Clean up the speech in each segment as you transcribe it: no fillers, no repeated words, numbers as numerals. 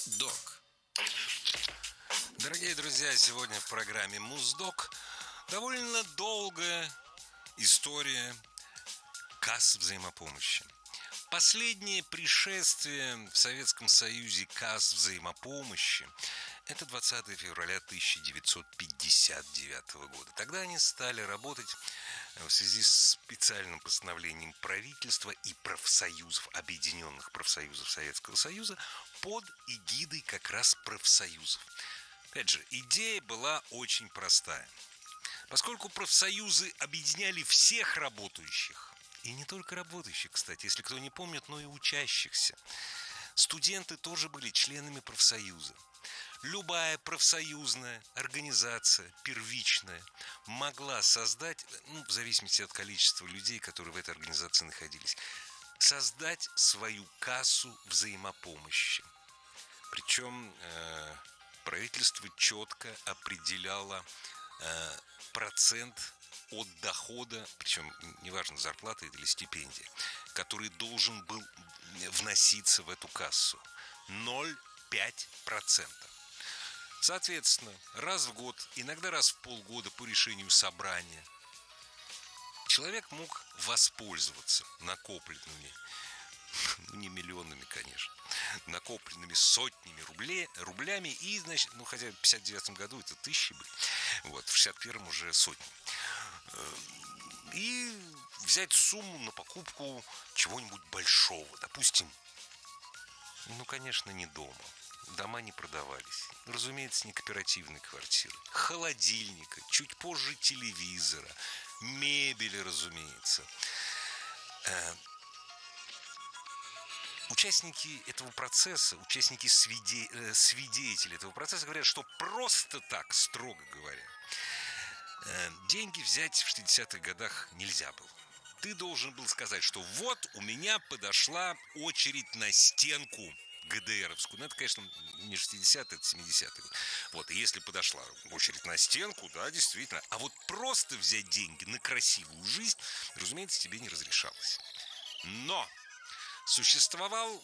Муздок. Дорогие друзья, сегодня в программе Муздок довольно долгая история касс взаимопомощи. Последнее пришествие в Советском Союзе касс взаимопомощи – это 20 февраля 1959 года. Тогда они стали работать в связи с специальным постановлением правительства и профсоюзов, объединенных профсоюзов Советского Союза, под эгидой как раз профсоюзов. Опять же, идея была очень простая. Поскольку профсоюзы объединяли всех работающих, и не только работающих, кстати, если кто не помнит, но и учащихся. Студенты тоже были членами профсоюза. Любая профсоюзная организация, первичная, могла создать, в зависимости от количества людей, которые в этой организации находились, создать свою кассу взаимопомощи. Причем правительство четко определяло процент от дохода, причем неважно, зарплата или стипендия, который должен был вноситься в эту кассу. 0,5%. Соответственно, раз в год, иногда раз в полгода по решению собрания, человек мог воспользоваться накопленными, не миллионами, конечно, накопленными сотнями рублями, и, значит, хотя в 59 году это тысячи были, в 61-м уже сотни, и взять сумму на покупку чего-нибудь большого, допустим, конечно, не дома. Дома не продавались. Разумеется, не кооперативной квартиры. Холодильника, чуть позже телевизора, мебели, разумеется. Участники этого процесса, свидетели этого процесса говорят, что просто так, строго говоря, деньги взять в 60-х годах нельзя было. Ты должен был сказать, что вот у меня подошла очередь на стенку ГДРовскую. Это, конечно, не 60-е, это 70-е. И если подошла очередь на стенку, да, действительно. А вот просто взять деньги на красивую жизнь, разумеется, тебе не разрешалось. Но существовал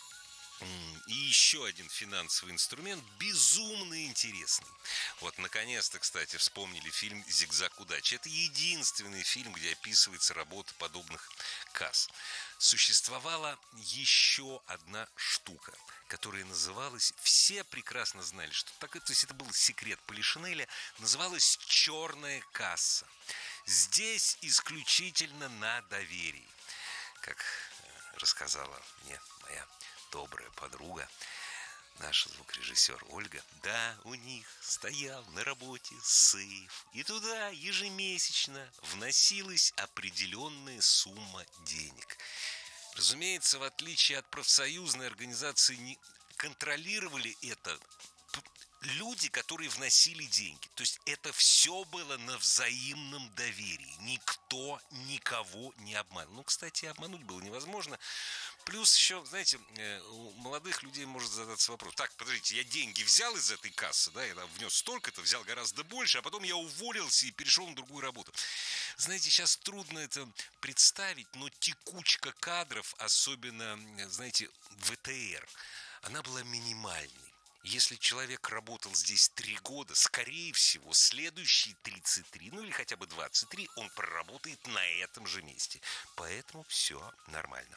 и еще один финансовый инструмент, безумно интересный. Наконец-то, кстати, вспомнили фильм «Зигзаг удачи». Это единственный фильм, где описывается работа подобных касс. Существовала еще одна штука, которая называлась, все прекрасно знали, что так, то есть это был секрет Полишинеля, называлась «черная касса». Здесь исключительно на доверии. Как рассказала мне моя добрая подруга, наша звукорежиссер Ольга, да, у них стоял на работе сейф, и туда ежемесячно вносилась определенная сумма денег. Разумеется, в отличие от профсоюзной организации, не контролировали это люди, которые вносили деньги. То есть это все было на взаимном доверии. Никто никого не обманул. Кстати, обмануть было невозможно. Плюс еще, знаете, у молодых людей может задаться вопрос. Так, подождите, я деньги взял из этой кассы, да, я внес столько-то, взял гораздо больше, а потом я уволился и перешел на другую работу. Знаете, сейчас трудно это представить, но текучка кадров, особенно, знаете, в ВТР, она была минимальной. Если человек работал здесь 3 года, скорее всего, следующие 33, или хотя бы 23, он проработает на этом же месте. Поэтому все нормально.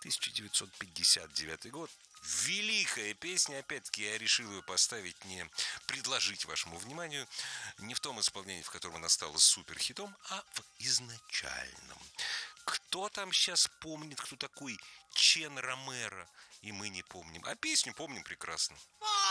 1959 год. Великая песня. Опять-таки, я решил ее поставить, предложить вашему вниманию, не в том исполнении, в котором она стала суперхитом, а в изначальном. Кто там сейчас помнит, кто такой Чен Ромеро? И мы не помним. А песню помним прекрасно.